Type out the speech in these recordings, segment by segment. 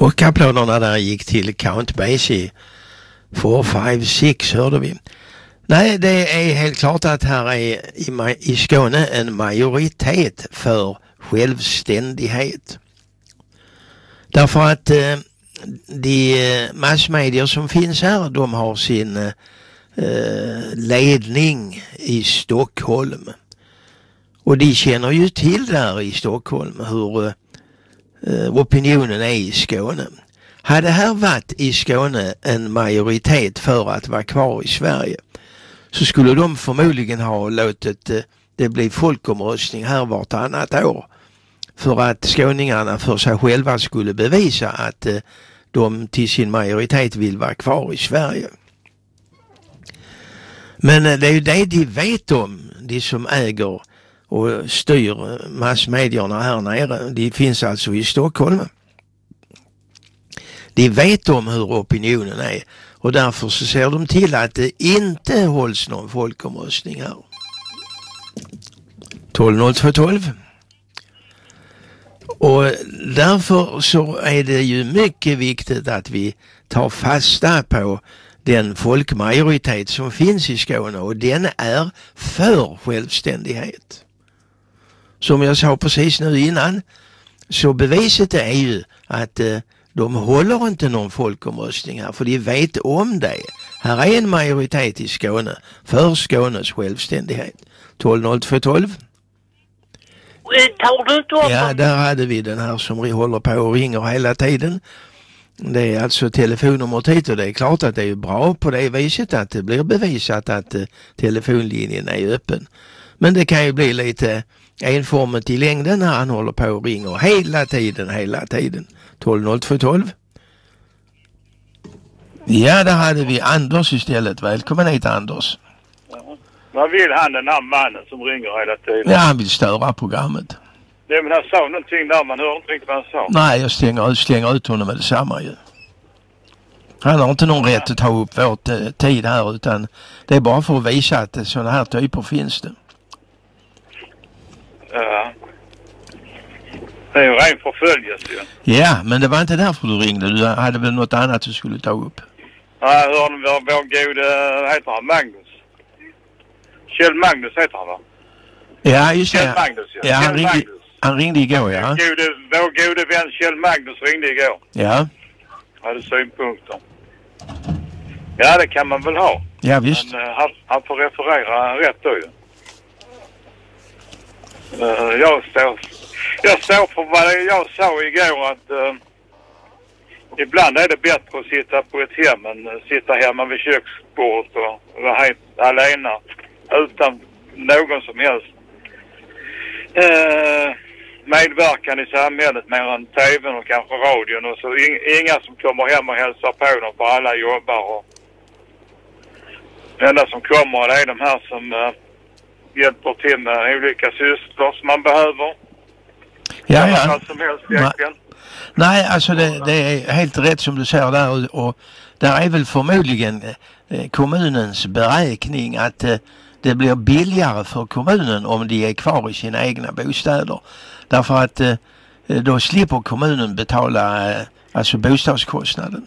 Och applåderna där gick till Count Basie. 4, 5, 6 hörde vi. Nej, det är helt klart att här är i Skåne en majoritet för självständighet. Därför att de massmedier som finns här, de har sin ledning i Stockholm. Och de känner ju till där i Stockholm hur opinionen är i Skåne. Hade här varit i Skåne en majoritet för att vara kvar i Sverige, så skulle de förmodligen ha låtit det bli folkomröstning här vartannat år. För att skåningarna för sig själva skulle bevisa att de till sin majoritet vill vara kvar i Sverige. Men det är ju det de vet om, de som äger och styr massmedierna här nere. De finns alltså i Stockholm. De vet om hur opinionen är och därför så ser de till att det inte hålls någon folkomröstning här. 12.02.12. Och därför så är det ju mycket viktigt att vi tar fasta på den folkmajoritet som finns i Skåne, och den är för självständighet. Som jag sa precis nu innan, så beviset är ju att de håller inte någon folkomröstning här, för de vet om det. Här är en majoritet i Skåne för Skånes självständighet. 12.02.12. Tar du inte upp? Ja, där hade vi den här som håller på och ringer hela tiden. Det är alltså telefonnumret hit, och det är klart att det är bra på det viset att det blir bevisat att telefonlinjen är öppen. Men det kan ju bli lite enformigt i längden när han håller på och ringer hela tiden. 12.02.12. Ja, där hade vi Anders istället. Välkommen hit, Anders. Ja. Vad vill han, den här mannen som ringer hela tiden? Ja, han vill störa programmet. Det, men han sa någonting där, man hör inte riktigt vad han sa. Nej, jag slänger ut honom med detsamma ju. Han har inte någon rätt att ta upp vår tid här, utan det är bara för att visa att sådana här typer finns det. Ja. Det är ju ren förföljelse. Ja, men det var inte därför du ringde. Du hade väl något annat du skulle ta upp? Ja, jag hörde vår gode, heter han Magnus? Kjell Magnus heter han, va? Ja, just det. Kjell Magnus, ja. Ja, Kjell han ringde igår, ja. Vår gode vän Kjell Magnus ringde igår. Ja. Hade synpunkter. Ja, det kan man väl ha. Ja, visst. Men han får referera rätt då ju. Jag står för vad jag sa igår, att ibland är det bättre att sitta på ett hem än sitta hemma vid köksbordet och vara helt alena utan någon som helst medverkan i samhället, mer än tvn och kanske radion, och så inga som kommer hem och hälsar på dem, för alla jobbar, och det enda som kommer är de här som hjälper till med olika sysslor som man behöver. Ja. Som helst egentligen. Nej, alltså det är helt rätt som du säger där, och där är väl förmodligen kommunens beräkning att det blir billigare för kommunen om de är kvar i sina egna bostäder. Därför att då slipper kommunen betala alltså bostadskostnaden.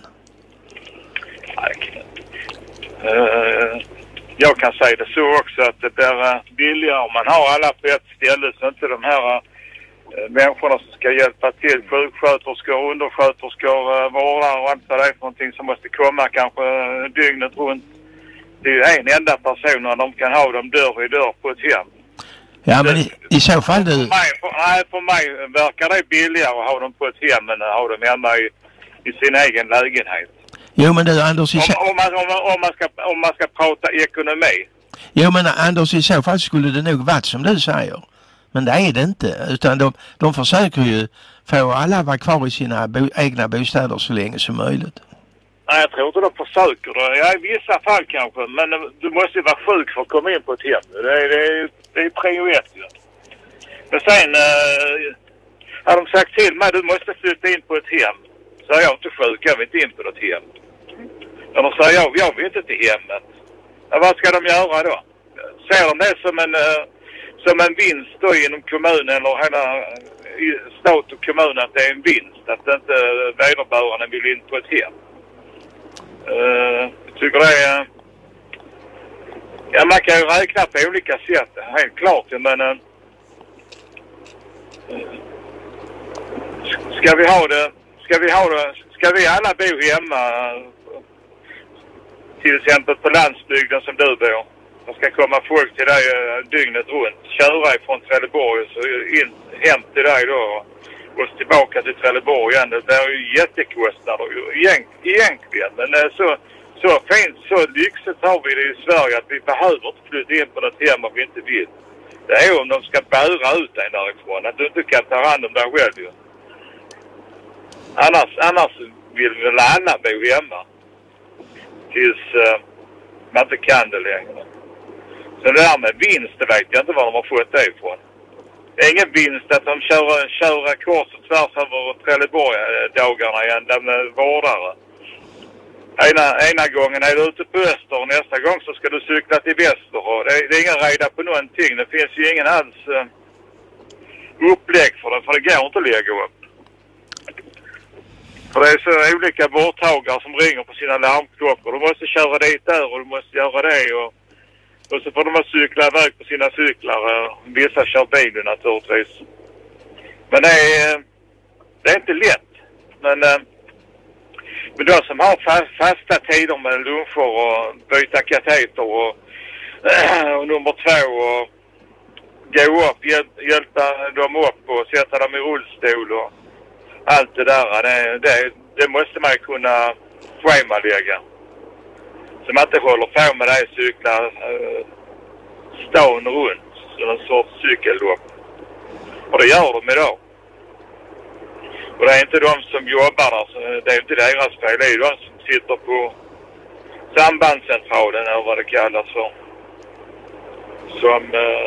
Jag kan säga det så också, att det blir billigare om man har alla på ett ställe, så inte de här människorna som ska hjälpa till, sjuksköterskor, undersköterskor, vårdare och allt vad det är för någonting som måste komma kanske dygnet runt. Det är ju en enda person och de kan ha dem dörr i dörr på ett hem. Ja, men i så fall du... För mig verkar det billigare att ha dem på ett hem än att ha dem hemma i sin egen lägenhet. Jo, men du, Anders... Om man ska prata ekonomi. Jo, men Anders, i så fall skulle det nog varit som du säger. Men det är det inte, utan de försöker ju få alla vara kvar i sina egna bostäder så länge som möjligt. Nej, jag tror inte de försöker det. Ja, i vissa fall kanske, men du måste ju vara sjuk för att komma in på ett hem. Det är prio 1. Ja. Men sen har de sagt till mig, du måste flytta in på ett hem. Så är jag inte sjuk, jag vill inte in på något hem. Och då säger jag vill inte till hemmet. Ja, vad ska de göra då? Ser de det som en vinst då inom kommunen eller hela stat och kommun att det är en vinst. Att inte vederbörande vill in på ett hem. Jag tycker det är... Ja, man kan ju räkna på olika sätt. Helt klart. Men... Ska vi alla bo hemma, till exempel på landsbygden som du bor? Det ska komma folk till dig dygnet runt. Köra ifrån Trelleborg och så hem till dig då och tillbaka till Trelleborg igen. Det är ju jättekostnader egentligen. Men så fint, så lyxigt har vi det i Sverige att vi behöver inte flytta in på något hem om vi inte vill. Det är om de ska bära ut dig därifrån. Att du inte kan ta hand om dig själv ju. Annars vill väl alla bo hemma. Tills man inte kan det längre. Så det där med vinst, det vet jag inte var de har fått det ifrån. Det är ingen vinst att de kör kors och tvärs över Trelleborg-dagarna igen. De med vårdare. Ena gången är du ute på öster och nästa gång så ska du cykla till väster. Och det är ingen reda på någonting. Det finns ju ingen alls upplägg för det. För det går inte att lägga upp. För det är så olika vårdtagare som ringer på sina larmklockor. Du måste köra dit där och du måste göra det. Och så får de cykla iväg på sina cyklar. Vissa kör bilen naturligtvis. Men det är inte lätt. Men de som har fasta tider med luncher och byta kateter och nummer 2 och gå upp, hjälpa dem upp och sätta dem i rullstol och allt det där, det måste man kunna schemalägga. Så man inte håller på med det cyklar stan runt, så en sorts cykellopp. Och det gör de idag. Och det är inte de som jobbar där, det är inte deras fel, det är de som sitter på sambandscentralen eller vad det kallas för. Som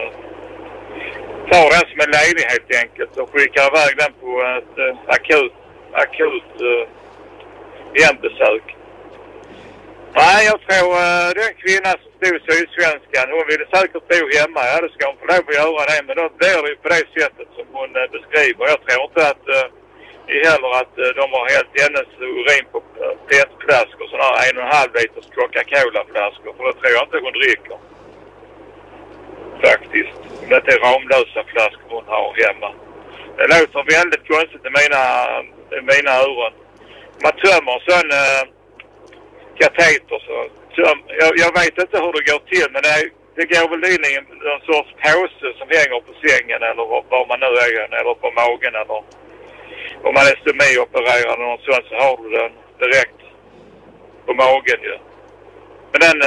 tar den som en ledig helt enkelt och skickar iväg den på ett akut hembesök. Nej, jag tror den kvinna som stod i Sydsvenskan, hon ville säkert bo hemma. Ja, det ska hon få lov att göra det, men då blir det ju på det sättet som hon beskriver. Jag tror inte att heller att de har helt hennes urin på petflaskor, sådana här 1,5 liters Coca-Cola-flaskor, för det tror jag inte hon dricker. Faktiskt. Det är ramlösa flaskor hon har hemma. Det låter väldigt konstigt i mina öron. Man tömmer en sån kateter så jag vet inte hur det går till, men det går väl in i en sorts påse som hänger på sängen eller var man nu är, eller på magen, eller om man är stomiopererad eller något sånt så har du den direkt på magen ju. Men den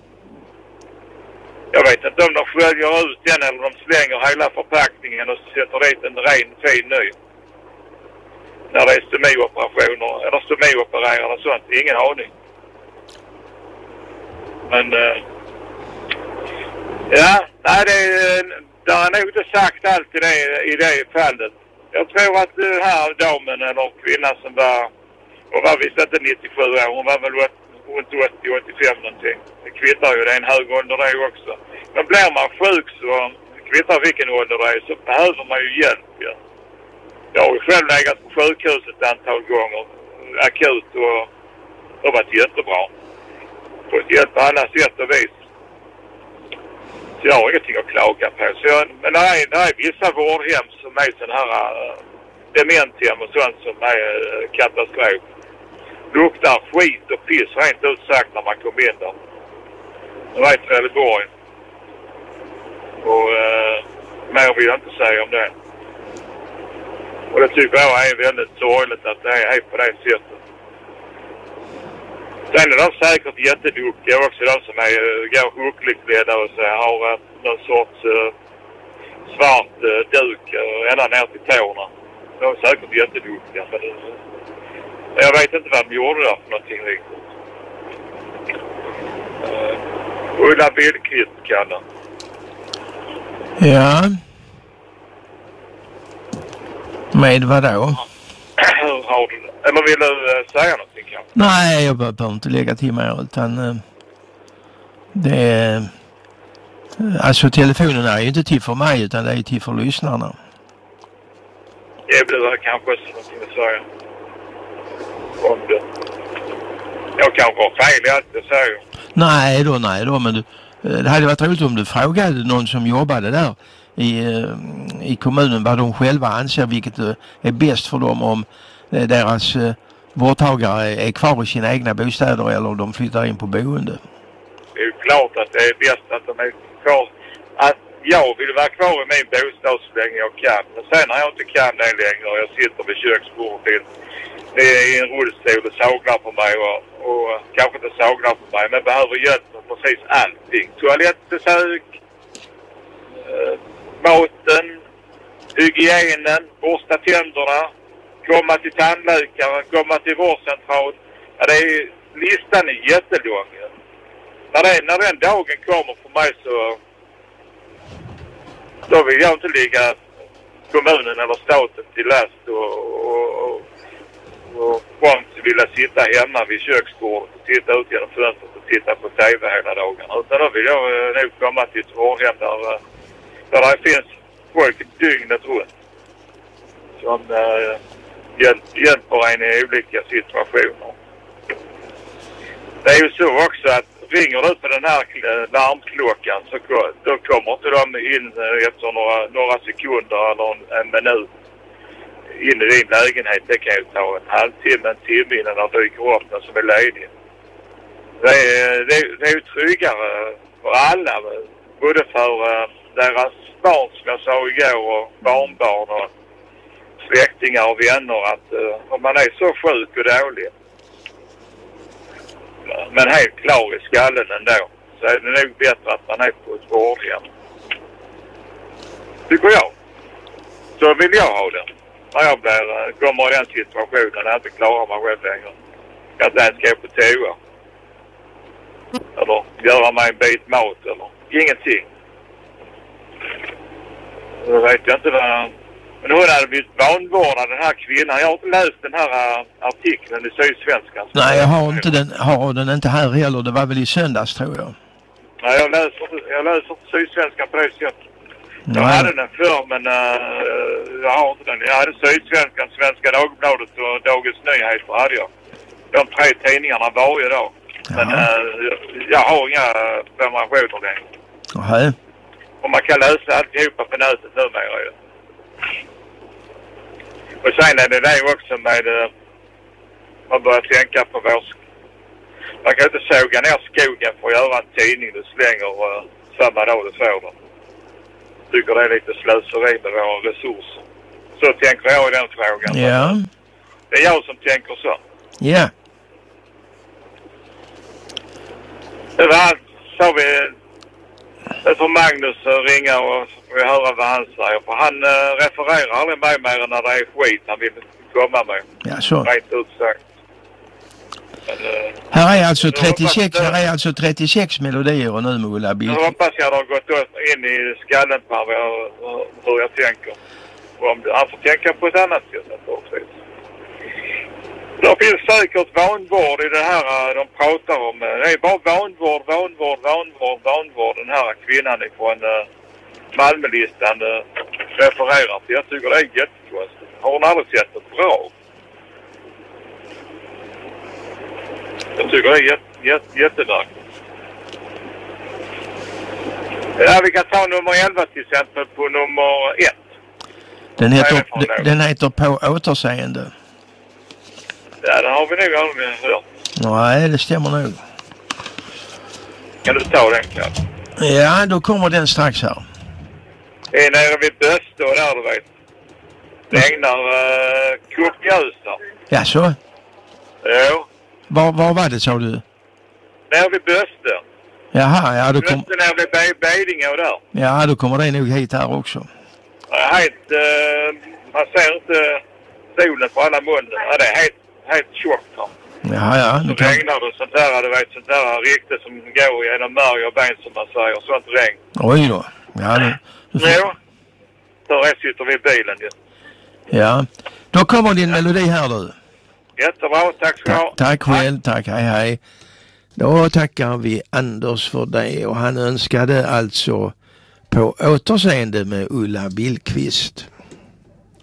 jag vet inte om de sköljer ut den eller de slänger hela förpackningen och sätter dit en ren fin ny. När det är stomioperationer eller stomiopererade och sånt, ingen aning. Men ja, nej, det är nog inte sagt allt i det fallet. Jag tror att den här damen eller kvinnan som hon var visst inte 97 år, hon var väl runt 80-85 någonting. Det kvittar ju, det är en hög ålder det också. Men blir man sjuk så kvittar vilken ålder det är, så behöver man ju hjälp. Ja. Jag har ju själv legat på sjukhus ett antal gånger, akut, och det har varit jättebra. Fått hjälp på alla sätt och vis. Så jag har ingenting att klaga på. Men det är vissa vårdhem som är sån här dementhem och sånt som är katastrof. Luktar skit och piss rent ut sagt när man kommer in där. Det var i Trelleborg. Och mer vill jag inte säga om det. Och det tycker jag är väldigt sorgligt att det är på det sättet. Sen är de säkert jätteduktiga också, de som går huckligklädda och så har någon sorts svart duk ända ner till tårna. De är säkert jätteduktiga. Men jag vet inte vad de gjorde där för någonting riktigt. Ulla Billqvist kallar. Ja. Med vad då? Har du, eller vill du säga någonting kanske? Nej, jag behöver inte lägga till mer, utan det är... Alltså telefonen är ju inte till för mig, utan det är till för lyssnarna. Det blir kanske också någonting att säga. Om det. Jag kanske har fel i allt jag säger. Nej då, men det hade varit roligt om du frågade någon som jobbade där i kommunen vad de själva anser, vilket är bäst för dem, om deras vårdtagare är kvar i sina egna bostäder eller om de flyttar in på boende. Det är ju klart att det är bäst att de är kvar. Att jag vill vara kvar i min bostad så länge jag kan. Men sen när jag inte kan det längre och jag sitter vid köksbordet, det är i en rullstol och saglar på mig och kanske inte saglar på mig, men behöver hjälp med precis allting. Toalettbesök, maten, hygienen, borsta tänderna, komma till tandläkare, komma till vårdcentral. Ja, listan är jättelång. När den dagen kommer för mig så då vill jag inte ligga kommunen eller staten till last och vilja sitta hemma vid köksbordet och titta ut genom fönstret och titta på tv hela dagen. Utan då vill jag nog komma till ett vårdhem där det finns folk dygnet runt som hjälper en i olika situationer. Det är ju så också att ringer du på den här larmklockan så då kommer inte de in efter några sekunder eller en minut in i din lägenhet. Det kan ju ta en halvtimme, en timme innan de dyker upp någon som är ledig. Det är ju tryggare för alla, både för deras barn som jag sa igår och barnbarn och släktingar och vänner, att om man är så sjuk och dålig men helt klar i skallen ändå, så är det nog bättre att man är på ett vårdhem. Tycker jag. Så vill jag ha det. När jag kommer i den situationen när jag inte klarar mig själv längre. Jag inte ens gå på toa. Eller göra mig en bit mat eller ingenting. Då vet jag inte vad... Men hon hade blivit vanvårdad, den här kvinnan. Jag har inte läst den här artikeln i Sydsvenskan. Nej, jag har den inte här heller. Det var väl i söndags, tror jag. Nej, jag läser inte Sydsvenskan på det sättet. Jag hade den förr, men jag har inte den. Jag hade Sydsvenskan, Svenska Dagbladet och Dagens Nyheter hade jag. De 3 tidningarna varje dag. Men jag har inga prenumerationer längre. Jaha. Och man kan läsa alltihopa på nätet numera ju. Och sen är det också med man börjar tänka på man kan inte såga ner skogen för att göra en tidning du slänger samma dag du får den. Tycker det är lite slöseri med våra resurser. Så tänker jag i den frågan. Ja. Det är jag som tänker så. Ja. Det var allt. Så vi får Magnus ringa och får höra vad han säger. För han refererar aldrig mig mer än när det är skit han vill komma med. Ja, så. Rent utsagt. Men, här är alltså 36 melodier och nu med Ulla Bill. Jag hoppas jag har gått in i skallen på hur jag tänker. Han får tänka på ett annat sätt naturligtvis. Det finns säkert vanvård i det här de pratar om. Det är bara vanvård. Den här kvinnan från Malmölistan refererar till. Jag tycker det är jättekonstigt. Har hon aldrig sett ett bra? Jag tycker det är jättemärkligt. Ja, vi kan ta nummer 11 till exempel på nummer 1. Den heter På återseende. Ja, det har vi nog aldrig hört. Nej, det stämmer nog. Kan du ta den, kanske? Ja, då kommer den strax här. Det är nere vid Böstå där, du vet. Det regnar kopiösa. Ja, så? Jo. Var var det, sa du? Nere vid Böstå. Jaha, ja, då kommer... Böstå nere vid Beidinge där. Ja, då kommer det nog hit här också. Man ser inte solen på alla munnen. Ja, det är helt tjockt här. Ja. Så regnar det sånt där, du vet, sånt där riktigt som går genom märg och ben som man säger. Sånt regn. Oj då. Ja, Jo. Så sitter vi i bilen ju. Ja. Då kommer din melodi här du. Jättebra, tack ska du ha. Tack själv, tack, hej. Då tackar vi Anders för det och han önskade alltså På återseende med Ulla Billqvist.